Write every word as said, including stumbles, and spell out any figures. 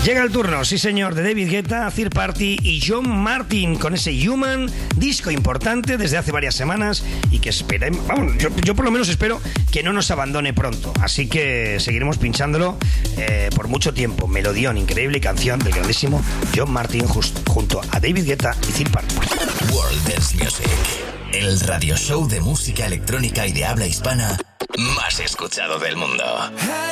Llega el turno, sí señor, de David Guetta, Third Party y John Martin con ese Human, disco importante desde hace varias semanas y que esperemos, vamos, yo, yo por lo menos espero que no nos abandone pronto, así que seguiremos pinchándolo eh, por mucho tiempo. Melodión, increíble canción del grandísimo John Martin just, junto a David Guetta y Third Party. World Dance Music, el radio show de música electrónica y de habla hispana más escuchado del mundo.